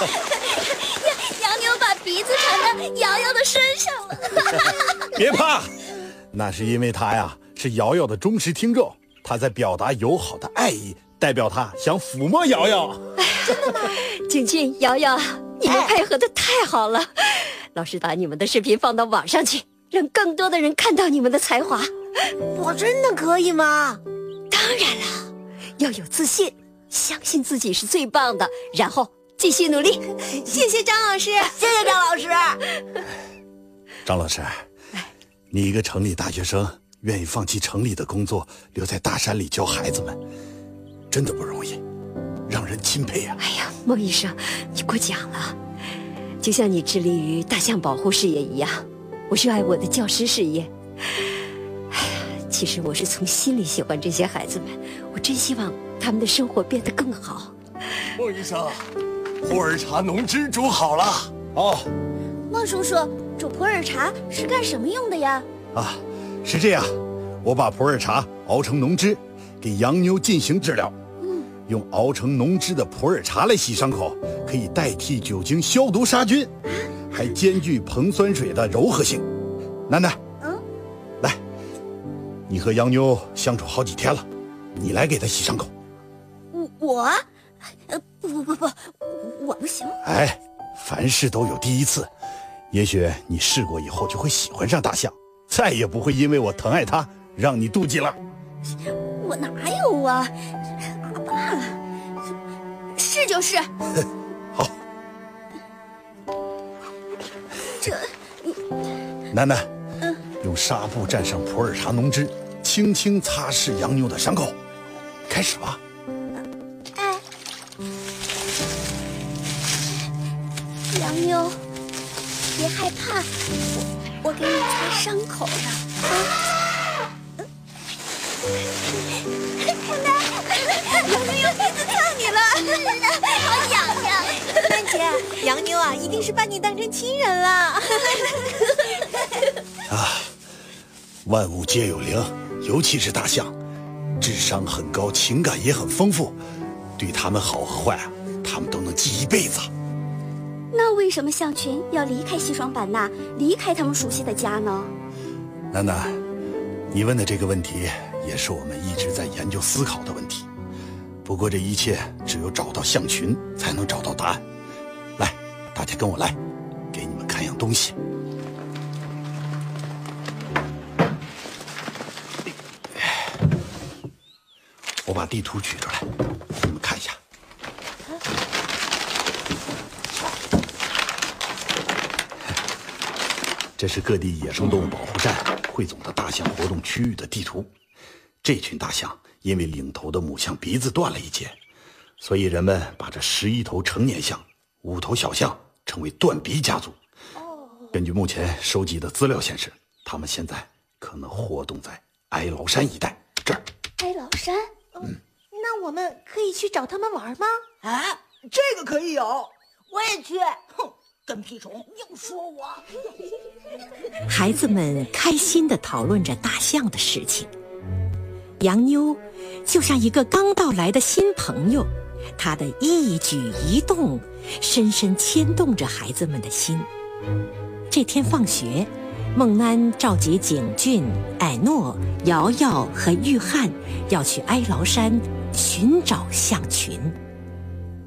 洋妞把鼻子缠在瑶瑶的身上了。 别怕，那是因为他呀是瑶瑶的忠实听众，他在表达友好的爱意，代表他想抚摸瑶瑶。 真的吗？ 景俊、瑶瑶，你们配合的太好了。老师把你们的视频放到网上去，让更多的人看到你们的才华。 我真的可以吗？ 当然了，要有自信，相信自己是最棒的，然后继续努力。 谢谢张老师，谢谢张老师。 张老师，你一个城里大学生，愿意放弃城里的工作，留在大山里教孩子们，真的不容易，让人钦佩啊！ 哎呀，孟医生，你过奖了。就像你致力于大象保护事业一样，我热爱我的教师事业。哎呀，其实我是从心里喜欢这些孩子们，我真希望他们的生活变得更好。 孟医生，普洱茶浓汁煮好了。 哦， 孟叔叔，煮普洱茶是干什么用的呀？ 啊，是这样，我把普洱茶熬成浓汁，给洋妞进行治疗。用熬成浓汁的普洱茶来洗伤口，可以代替酒精消毒杀菌，还兼具硼酸水的柔和性。楠楠，来，你和洋妞相处好几天了，你来给她洗伤口。 我？不，我不行。 哎，凡事都有第一次，也许你试过以后就会喜欢上大象，再也不会因为我疼爱它让你妒忌了。 我哪有啊？爸，是就是。 好。 这， 楠楠，用纱布蘸上普洱茶浓汁，轻轻擦拭洋妞的伤口。开始吧。 哎，洋妞，别害怕，我给你擦伤口呢。洋妞用鼻子蹭你了，好痒呀！ 曼姐，洋妞啊，一定是把你当成亲人了。 啊，万物皆有灵，尤其是大象，智商很高，情感也很丰富，对他们好和坏，他们都能记一辈子。 那为什么象群要离开西双版纳，离开他们熟悉的家呢？ 楠楠，你问的这个问题也是我们一直在研究思考的问题。不过这一切只有找到象群才能找到答案。来，大家跟我来，给你们看样东西。我把地图取出来，你们看一下。这是各地野生动物保护站汇总的大象活动区域的地图。这群大象因为领头的母象鼻子断了一截，所以人们把这11头成年象、5头小象称为断鼻家族。根据目前收集的资料显示，他们现在可能活动在哀牢山一带。这儿， 哀牢山。 那我们可以去找他们玩吗？ 啊，这个可以有， 我也去。 哼，跟屁虫又说我。 孩子们开心地讨论着大象的事情。洋妞就像一个刚到来的新朋友，她的一举一动深深牵动着孩子们的心。这天放学，孟安召集景俊、艾诺、瑶瑶和玉翰要去哀牢山寻找象群。